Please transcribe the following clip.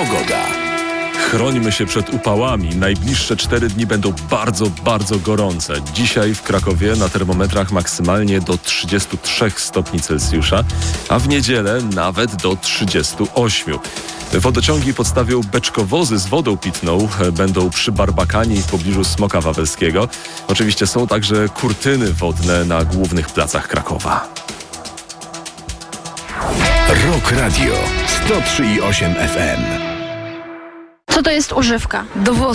Pogoda. Chrońmy się przed upałami. Najbliższe 4 dni będą bardzo, bardzo gorące. Dzisiaj w Krakowie na termometrach maksymalnie do 33 stopni Celsjusza, a w niedzielę nawet do 38. Wodociągi podstawią beczkowozy z wodą pitną. Będą przy Barbakanie i w pobliżu Smoka Wawelskiego. Oczywiście są także kurtyny wodne na głównych placach Krakowa. Rock Radio 103,8 FM. Co to jest używka? Do włosów.